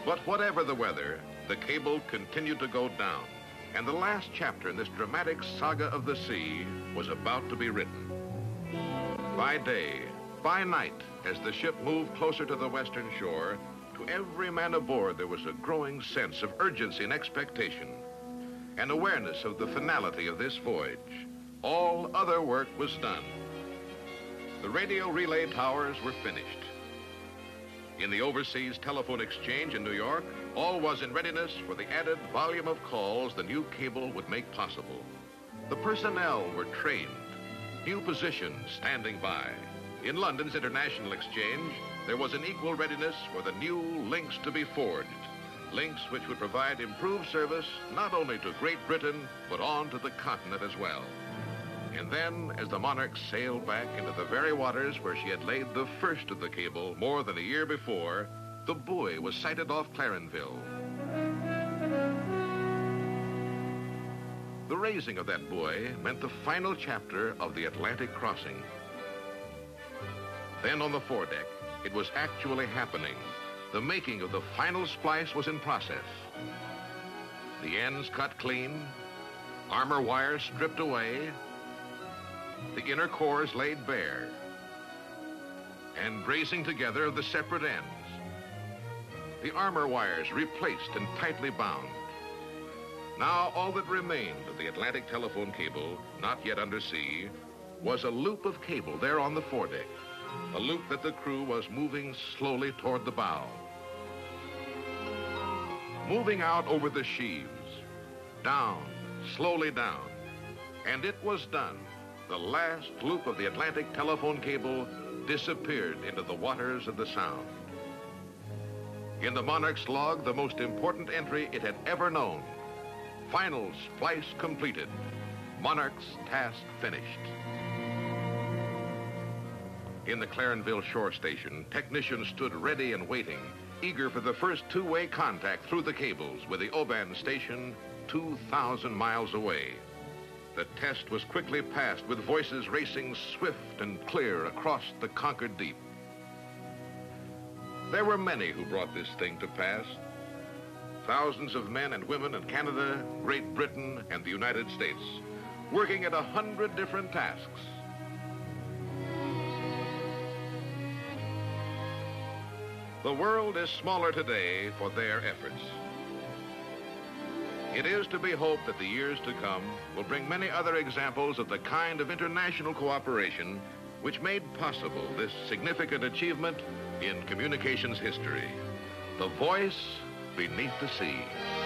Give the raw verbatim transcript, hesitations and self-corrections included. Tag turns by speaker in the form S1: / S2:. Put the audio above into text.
S1: But whatever the weather, the cable continued to go down, and the last chapter in this dramatic saga of the sea was about to be written. By day, by night, as the ship moved closer to the western shore, to every man aboard there was a growing sense of urgency and expectation, an awareness of the finality of this voyage. All other work was done. The radio relay towers were finished. In the overseas telephone exchange in New York, all was in readiness for the added volume of calls the new cable would make possible. The personnel were trained, new positions standing by. In London's international exchange, there was an equal readiness for the new links to be forged, links which would provide improved service not only to Great Britain, but on to the continent as well. And then, as the Monarch sailed back into the very waters where she had laid the first of the cable more than a year before, the buoy was sighted off Clarenville. The raising of that buoy meant the final chapter of the Atlantic crossing. Then on the foredeck, it was actually happening. The making of the final splice was in process. The ends cut clean, armor wires stripped away, the inner cores laid bare, and bracing together of the separate ends. The armor wires replaced and tightly bound. Now all that remained of the Atlantic telephone cable, not yet under sea, was a loop of cable there on the foredeck, a loop that the crew was moving slowly toward the bow. Moving out over the sheaves, down, slowly down, and it was done. The last loop of the Atlantic telephone cable disappeared into the waters of the Sound. In the Monarch's log, the most important entry it had ever known. Final splice completed. Monarch's task finished. In the Clarenville shore station, technicians stood ready and waiting, eager for the first two-way contact through the cables with the Oban station two thousand miles away. The test was quickly passed with voices racing swift and clear across the conquered deep. There were many who brought this thing to pass. Thousands of men and women in Canada, Great Britain, and the United States, working at a hundred different tasks. The world is smaller today for their efforts. It is to be hoped that the years to come will bring many other examples of the kind of international cooperation which made possible this significant achievement in communications history. The voice beneath the sea.